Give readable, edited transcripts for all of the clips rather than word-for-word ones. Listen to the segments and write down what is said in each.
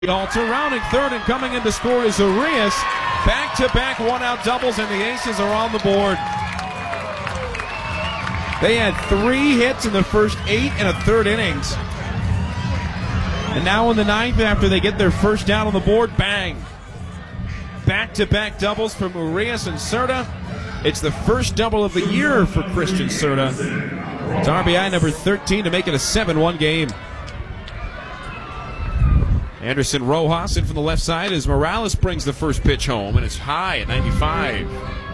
Alter rounding third and coming in to score is Urias. Back-to-back one-out doubles, and the Aces are on the board. They had 3 hits in the first 8 and a third innings. And now in the 9th, after they get their first down on the board, bang. Back-to-back doubles from Urias and Cerda. It's the first double of the year for Christian Cerda. It's RBI number 13 to make it a 7-1 game. Anderson Rojas in from the left side as Morales brings the first pitch home, and it's high at 95.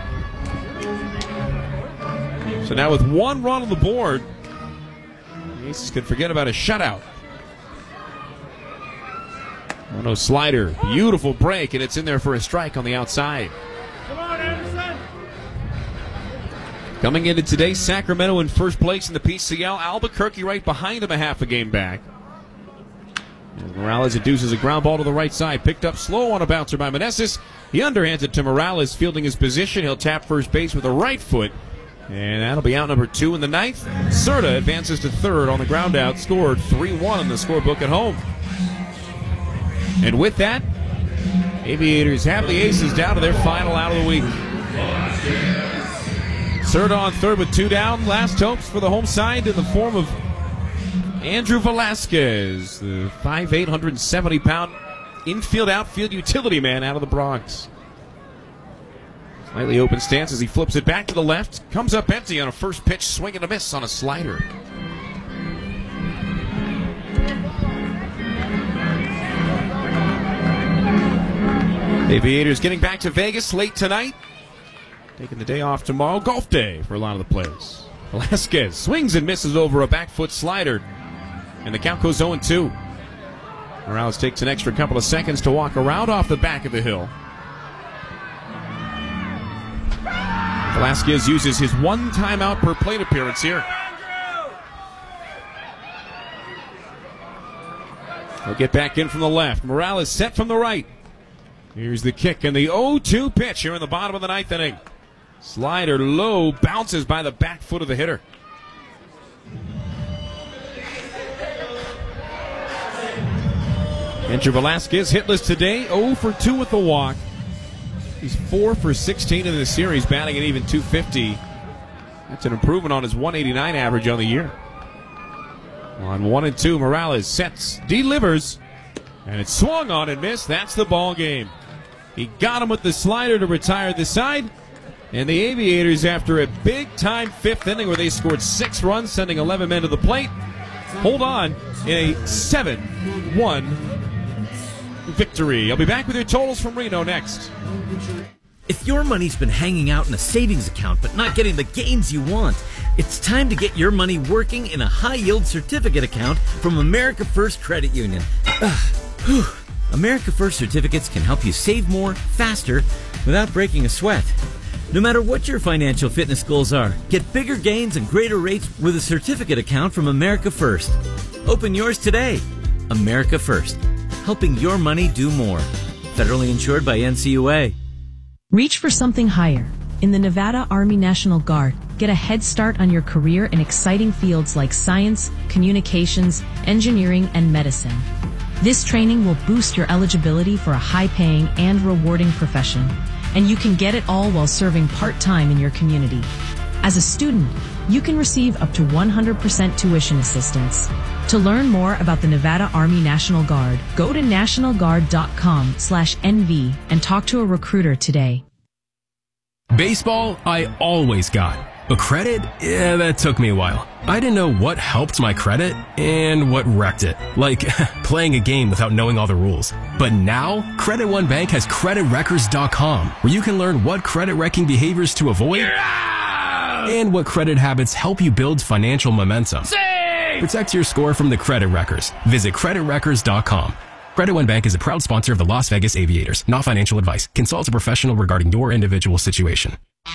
So now with 1 run on the board, the Aces could forget about a shutout. 1-0 slider, beautiful break, and it's in there for a strike on the outside. Come on, Anderson! Coming into today, Sacramento in first place in the PCL. Albuquerque right behind them a half a game back. As Morales induces a ground ball to the right side. Picked up slow on a bouncer by Meneses. He underhands it to Morales, fielding his position. He'll tap first base with a right foot. And that'll be out number 2 in the 9th. Cerda advances to third on the ground out. Scored 3-1 in the scorebook at home. And with that, Aviators have the Aces down to their final out of the week. Cerda on third with 2 down. Last hopes for the home side in the form of Andrew Velasquez, the 5'8", 170-pound infield-outfield utility man out of the Bronx. Slightly open stance as he flips it back to the left. Comes up empty on a first pitch, swing and a miss on a slider. Aviators getting back to Vegas late tonight. Taking the day off tomorrow. Golf day for a lot of the players. Velasquez swings and misses over a back foot slider. And the count goes 0-2. Morales takes an extra couple of seconds to walk around off the back of the hill. Velasquez uses his 1 timeout per plate appearance here. He'll get back in from the left. Morales set from the right. Here's the kick and the 0-2 pitch here in the bottom of the 9th inning. Slider low, bounces by the back foot of the hitter. Andrew Velasquez hitless today, 0 for 2 with the walk. He's 4 for 16 in the series, batting at even .250. That's an improvement on his .189 average on the year. On 1-2, Morales sets, delivers, and it's swung on and missed. That's the ball game. He got him with the slider to retire the side. And the Aviators, after a big-time 5th inning where they scored 6 runs, sending 11 men to the plate, hold on in a 7-1 victory. I'll be back with your totals from Reno next. If your money's been hanging out in a savings account but not getting the gains you want, it's time to get your money working in a high-yield certificate account from America First Credit Union. America First certificates can help you save more, faster, without breaking a sweat. No matter what your financial fitness goals are, get bigger gains and greater rates with a certificate account from America First. Open yours today. America First, helping your money do more. Federally insured by NCUA. Reach for something higher. In the Nevada Army National Guard, get a head start on your career in exciting fields like science, communications, engineering, and medicine. This training will boost your eligibility for a high-paying and rewarding profession, and you can get it all while serving part-time in your community. As a student, you can receive up to 100% tuition assistance. To learn more about the Nevada Army National Guard, go to nationalguard.com/NV and talk to a recruiter today. Baseball, I always got. But credit? Yeah, that took me a while. I didn't know what helped my credit and what wrecked it. Like playing a game without knowing all the rules. But now, Credit One Bank has CreditWreckers.com, where you can learn what credit-wrecking behaviors to avoid and what credit habits help you build financial momentum. Protect your score from the Credit Wreckers. Visit CreditWreckers.com. Credit One Bank is a proud sponsor of the Las Vegas Aviators. Not financial advice. Consult a professional regarding your individual situation.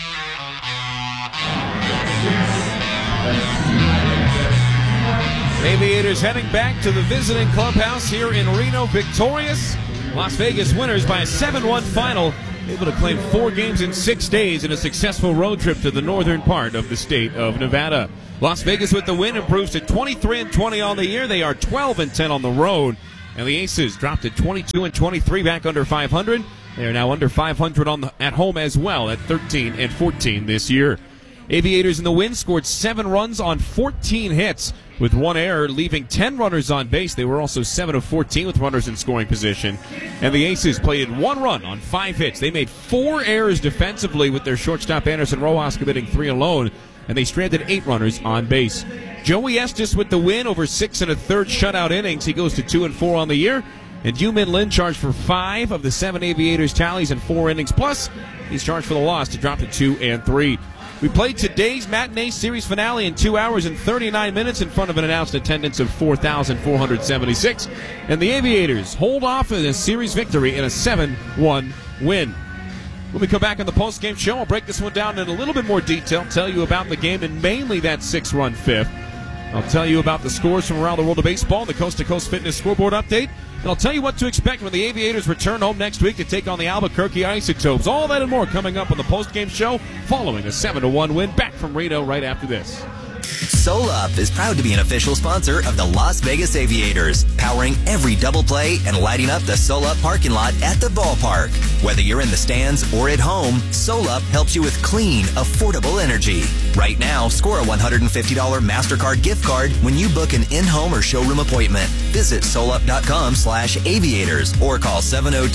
Aviators heading back to the visiting clubhouse here in Reno, victorious. Las Vegas winners by a 7-1 final, able to claim 4 games in 6 days in a successful road trip to the northern part of the state of Nevada. Las Vegas with the win improves to 23-20 on the year. They are 12-10 on the road. And the Aces dropped to 22-23, back under 500. They are now under 500 at home as well, at 13-14 this year. Aviators in the win scored 7 runs on 14 hits with 1 error, leaving 10 runners on base. They were also 7 of 14 with runners in scoring position. And the Aces played 1 run on 5 hits. They made 4 errors defensively, with their shortstop Anderson Rojas committing 3 alone, and they stranded 8 runners on base. Joey Estes with the win over 6 1/3 shutout innings. He goes to 2-4 on the year. And Yu-Min Lin charged for 5 of the 7 Aviators tallies in 4 innings. Plus, he's charged for the loss to drop to 2-3. We played today's matinee series finale in 2 hours and 39 minutes in front of an announced attendance of 4,476. And the Aviators hold off in a series victory in a 7-1 win. When we come back on the postgame show, I'll break this one down in a little bit more detail, tell you about the game and mainly that 6-run fifth. I'll tell you about the scores from around the world of baseball, the Coast to Coast Fitness Scoreboard Update, and I'll tell you what to expect when the Aviators return home next week to take on the Albuquerque Isotopes. All that and more coming up on the postgame show following a 7-1 win back from Reno right after this. SolUp is proud to be an official sponsor of the Las Vegas Aviators, powering every double play and lighting up the SolUp parking lot at the ballpark. Whether you're in the stands or at home, SolUp helps you with clean, affordable energy. Right now, score a $150 MasterCard gift card when you book an in-home or showroom appointment. Visit solup.com/aviators or call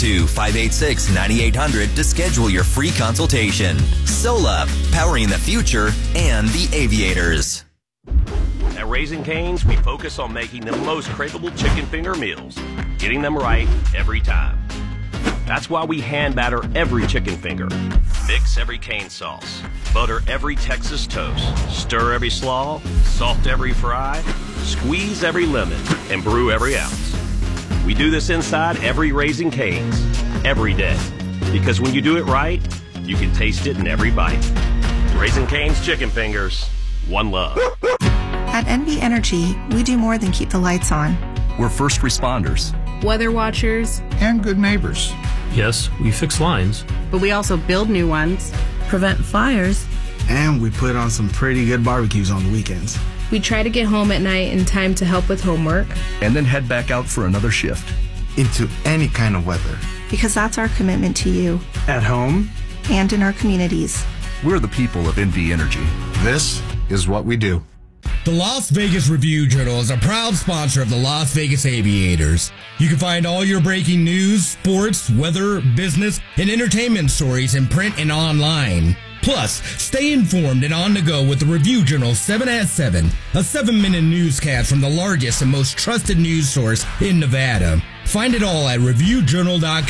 702-586-9800 to schedule your free consultation. SolUp, powering the future and the Aviators. At Raising Cane's, we focus on making the most craveable chicken finger meals, getting them right every time. That's why we hand batter every chicken finger, mix every cane sauce, butter every Texas toast, stir every slaw, salt every fry, squeeze every lemon, and brew every ounce. We do this inside every Raising Cane's, every day. Because when you do it right, you can taste it in every bite. Raising Cane's chicken fingers, one love. At NV Energy, we do more than keep the lights on. We're first responders, weather watchers, and good neighbors. Yes, we fix lines, but we also build new ones, prevent fires, and we put on some pretty good barbecues on the weekends. We try to get home at night in time to help with homework, and then head back out for another shift. Into any kind of weather. Because that's our commitment to you. At home. And in our communities. We're the people of NV Energy. This is what we do. The Las Vegas Review-Journal is a proud sponsor of the Las Vegas Aviators. You can find all your breaking news, sports, weather, business, and entertainment stories in print and online. Plus, stay informed and on the go with the Review-Journal 7 at 7, a 7-minute newscast from the largest and most trusted news source in Nevada. Find it all at reviewjournal.com.